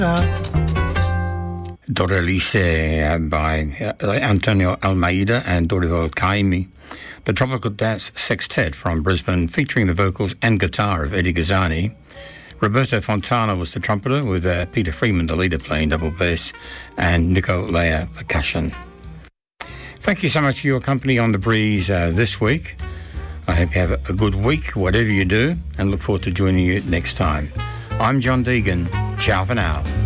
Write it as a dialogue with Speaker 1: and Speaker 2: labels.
Speaker 1: Doralice by Antonio Almeida and Dorival Caymmi. The Tropical Dance Sextet from Brisbane, featuring the vocals and guitar of Eddie Gazzani. Roberto Fontana was the trumpeter, with Peter Freeman, the leader, playing double bass, and Nico Lea percussion. Thank you so much for your company on The Breeze this week. I hope you have a good week, whatever you do, and look forward to joining you next time. I'm John Deegan. Ciao for now.